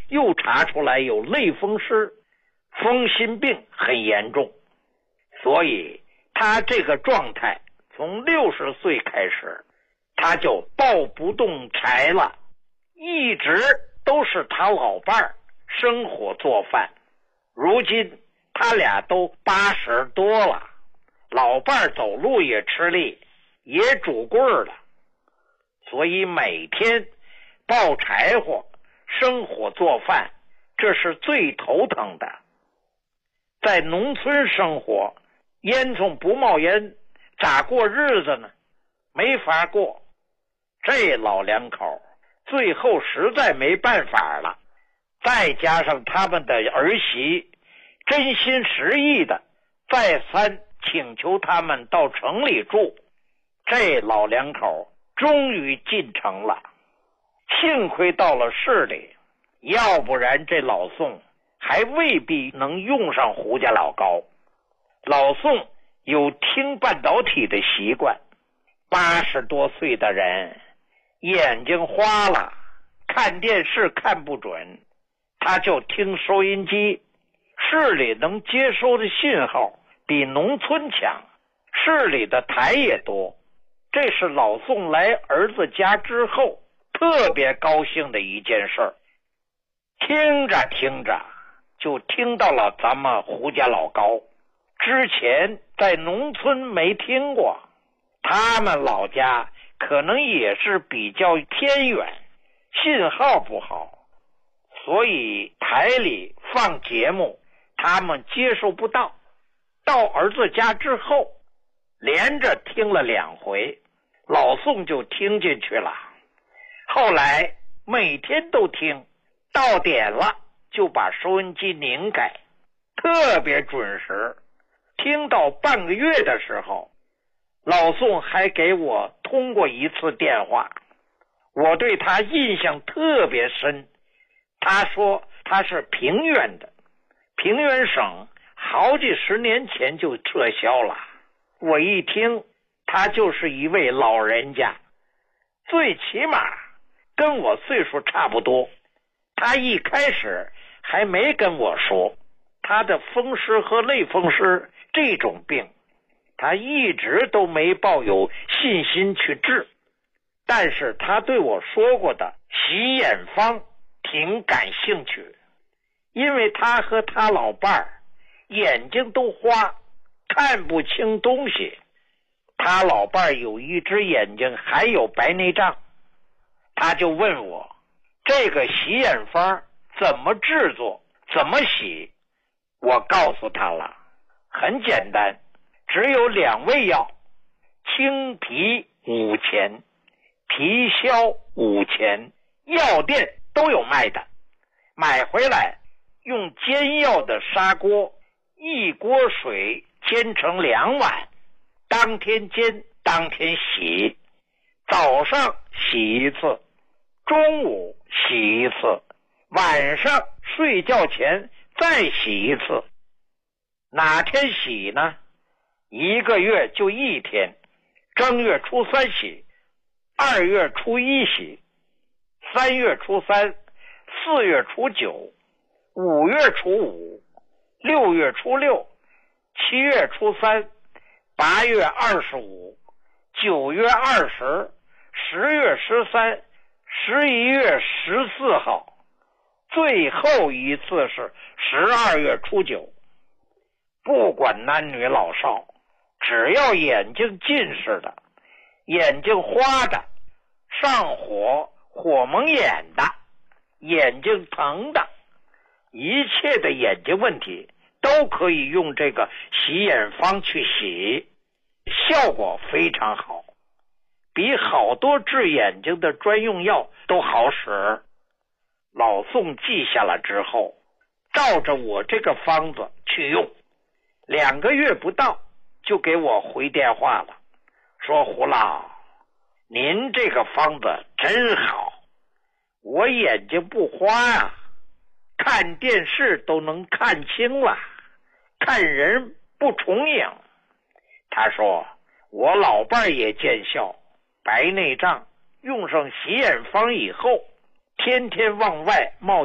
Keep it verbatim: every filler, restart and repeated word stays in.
又查出来有类风湿，风心病很严重，所以他这个状态从六十岁开始，他就抱不动柴了，一直都是他老伴儿生火做饭。如今他俩都八十多了，老伴儿走路也吃力，也拄棍儿了，所以每天抱柴火生火做饭，这是最头疼的。在农村生活，烟囱不冒烟，咋过日子呢？没法过。这老两口最后实在没办法了，再加上他们的儿媳真心实意的再三请求他们到城里住，这老两口终于进城了。幸亏到了市里，要不然这老宋还未必能用上胡家老高。老宋有听半导体的习惯，八十多岁的人眼睛花了，看电视看不准，他就听收音机。市里能接收的信号比农村强，市里的台也多，这是老宋来儿子家之后特别高兴的一件事儿。听着听着就听到了咱们胡家老高，之前在农村没听过，他们老家可能也是比较偏远，信号不好，所以台里放节目他们接受不到。到儿子家之后，连着听了两回，老宋就听进去了。后来每天都听，到点了就把收音机拧开，特别准时。听到半个月的时候，老宋还给我通过一次电话，我对他印象特别深。他说他是平原的，平原省好几十年前就撤销了。我一听，他就是一位老人家，最起码跟我岁数差不多。他一开始还没跟我说他的风湿和类风湿这种病，他一直都没抱有信心去治，但是他对我说过的洗眼方挺感兴趣，因为他和他老伴儿眼睛都花，看不清东西。他老伴儿有一只眼睛还有白内障，他就问我这个洗眼方怎么制作，怎么洗。我告诉他了，很简单，只有两味药，青皮五钱，皮消五钱，药店都有卖的。买回来用煎药的砂锅，一锅水煎成两碗，当天煎当天洗，早上洗一次，中午洗一次，晚上睡觉前再洗一次。哪天洗呢？一个月就一天，正月初三洗，二月初一洗，三月初三，四月初九，五月初五，六月初六，七月初三，八月二十五，九月二十，十月十三，十一月十四号，最后一次是十二月初九。不管男女老少，只要眼睛近视的，眼睛花的，上火火蒙眼的，眼睛疼的，一切的眼睛问题都可以用这个洗眼方去洗，效果非常好，比好多治眼睛的专用药都好使。老宋记下了之后，照着我这个方子去用，两个月不到就给我回电话了，说胡老，您这个方子真好，我眼睛不花啊，看电视都能看清了，看人不重影。他说我老伴儿也见效，白内障用上洗眼方以后，天天往外冒